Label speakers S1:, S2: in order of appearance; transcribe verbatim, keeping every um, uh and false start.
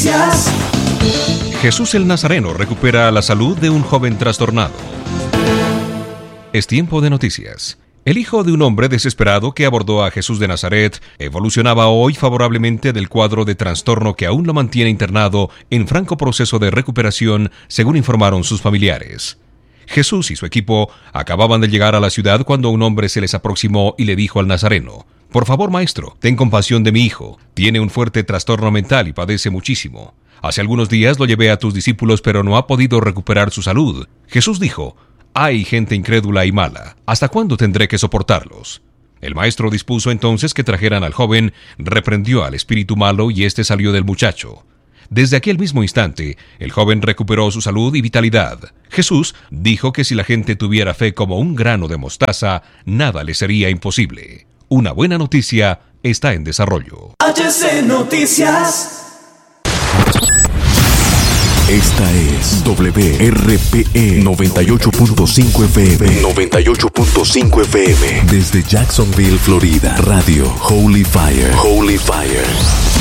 S1: Noticias.
S2: Jesús el Nazareno recupera la salud de un joven trastornado. Es tiempo de noticias. El hijo de un hombre desesperado que abordó a Jesús de Nazaret evolucionaba hoy favorablemente del cuadro de trastorno que aún lo mantiene internado en franco proceso de recuperación, según informaron sus familiares. Jesús y su equipo acababan de llegar a la ciudad cuando un hombre se les aproximó y le dijo al Nazareno: «Por favor, maestro, ten compasión de mi hijo. Tiene un fuerte trastorno mental y padece muchísimo. Hace algunos días lo llevé a tus discípulos, pero no ha podido recuperar su salud». Jesús dijo: «Hay gente incrédula y mala. ¿Hasta cuándo tendré que soportarlos?». El maestro dispuso entonces que trajeran al joven, reprendió al espíritu malo y éste salió del muchacho. Desde aquel mismo instante, el joven recuperó su salud y vitalidad. Jesús dijo que si la gente tuviera fe como un grano de mostaza, nada le sería imposible. Una buena noticia está en desarrollo.
S1: H C Noticias.
S3: Esta es W R P E noventa y ocho punto cinco F M. noventa y ocho punto cinco F M. Desde Jacksonville, Florida. Radio Holy Fire. Holy Fire.